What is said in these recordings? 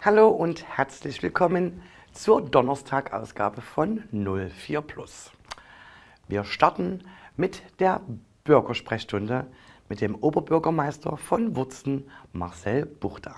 Hallo und herzlich willkommen zur Donnerstag-Ausgabe von 04 Plus. Wir starten mit der Bürgersprechstunde mit dem Oberbürgermeister von Wurzen, Marcel Buchta.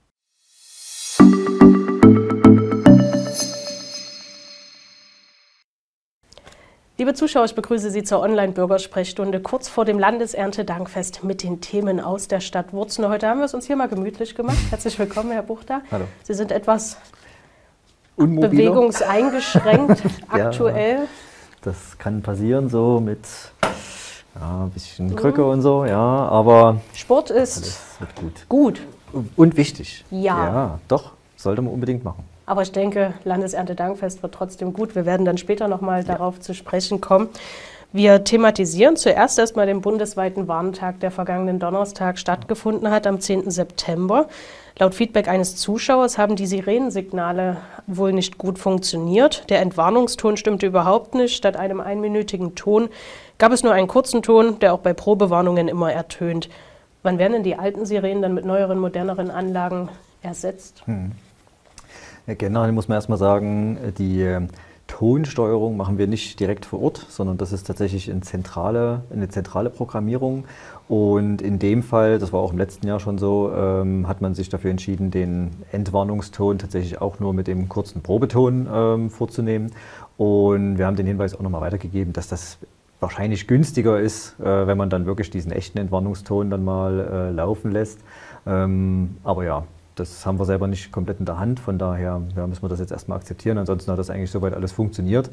Liebe Zuschauer, ich begrüße Sie zur Online-Bürgersprechstunde kurz vor dem Landeserntedankfest mit den Themen aus der Stadt Wurzen. Heute haben wir es uns hier mal gemütlich gemacht. Herzlich willkommen, Herr Buchta. Hallo. Sie sind etwas Unmobiler. Bewegungseingeschränkt aktuell. Ja, das kann passieren, so mit ein bisschen Krücke und so, ja, aber Sport ist alles wird gut. gut. Und wichtig. Ja. Ja, doch, sollte man unbedingt machen. Aber ich denke, Landeserntedankfest wird trotzdem gut. Wir werden dann später nochmal darauf zu sprechen kommen. Wir thematisieren zuerst erstmal den bundesweiten Warntag, der vergangenen Donnerstag stattgefunden hat, am 10. September. Laut Feedback eines Zuschauers haben die Sirenensignale wohl nicht gut funktioniert. Der Entwarnungston stimmte überhaupt nicht. Statt einem einminütigen Ton gab es nur einen kurzen Ton, der auch bei Probewarnungen immer ertönt. Wann werden denn die alten Sirenen dann mit neueren, moderneren Anlagen ersetzt? Ja, generell muss man erstmal sagen, die Tonsteuerung machen wir nicht direkt vor Ort, sondern das ist tatsächlich eine zentrale Programmierung. Und in dem Fall, das war auch im letzten Jahr schon so, hat man sich dafür entschieden, den Entwarnungston tatsächlich auch nur mit dem kurzen Probeton vorzunehmen. Und wir haben den Hinweis auch nochmal weitergegeben, dass das wahrscheinlich günstiger ist, wenn man dann wirklich diesen echten Entwarnungston dann mal laufen lässt. Aber ja, das haben wir selber nicht komplett in der Hand, von daher müssen wir das jetzt erstmal akzeptieren. Ansonsten hat das eigentlich soweit alles funktioniert.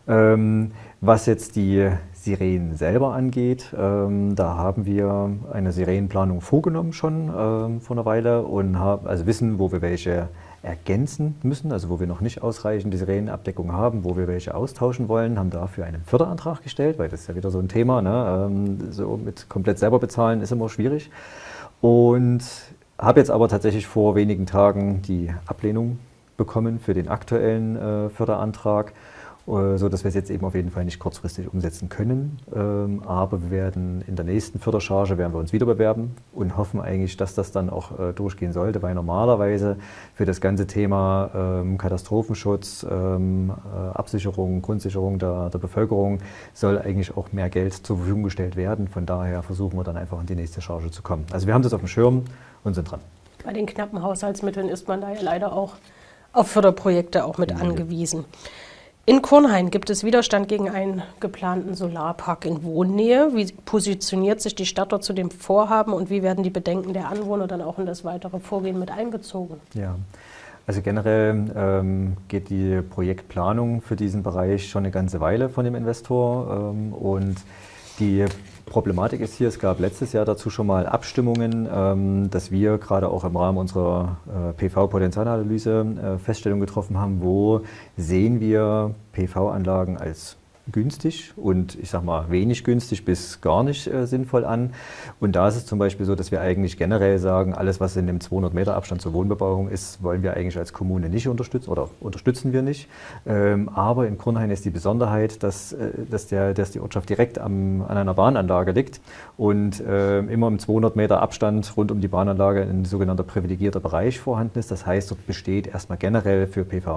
Was jetzt die Sirenen selber angeht, da haben wir eine Sirenenplanung vorgenommen schon vor einer Weile und wissen, wo wir welche ergänzen müssen, also wo wir noch nicht ausreichend Sirenenabdeckung haben, wo wir welche austauschen wollen, haben dafür einen Förderantrag gestellt, weil das ist ja wieder so ein Thema, ne? So mit komplett selber bezahlen ist immer schwierig. Und habe jetzt aber tatsächlich vor wenigen Tagen die Ablehnung bekommen für den aktuellen Förderantrag, sodass wir es jetzt eben auf jeden Fall nicht kurzfristig umsetzen können. Aber wir werden in der nächsten Fördercharge werden wir uns wieder bewerben und hoffen eigentlich, dass das dann auch durchgehen sollte, weil normalerweise für das ganze Thema Katastrophenschutz, Absicherung, Grundsicherung der Bevölkerung soll eigentlich auch mehr Geld zur Verfügung gestellt werden. Von daher versuchen wir dann einfach in die nächste Charge zu kommen. Also wir haben das auf dem Schirm und sind dran. Bei den knappen Haushaltsmitteln ist man da ja leider auch auf Förderprojekte auch mit angewiesen. In Kornhain gibt es Widerstand gegen einen geplanten Solarpark in Wohnnähe. Wie positioniert sich die Stadt dort zu dem Vorhaben und wie werden die Bedenken der Anwohner dann auch in das weitere Vorgehen mit einbezogen? Ja, also generell geht die Projektplanung für diesen Bereich schon eine ganze Weile von dem Investor und die Problematik ist hier, es gab letztes Jahr dazu schon mal Abstimmungen, dass wir gerade auch im Rahmen unserer PV-Potenzialanalyse Feststellungen getroffen haben, wo sehen wir PV-Anlagen als günstig und ich sag mal wenig günstig bis gar nicht sinnvoll an. Und da ist es zum Beispiel so, dass wir eigentlich generell sagen, alles was in dem 200 Meter Abstand zur Wohnbebauung ist, wollen wir eigentlich als Kommune nicht unterstützen oder unterstützen wir nicht. Aber in Kornhain ist die Besonderheit, dass die Ortschaft direkt an einer Bahnanlage liegt und immer im 200 Meter Abstand rund um die Bahnanlage ein sogenannter privilegierter Bereich vorhanden ist. Das heißt, dort besteht erstmal generell für PV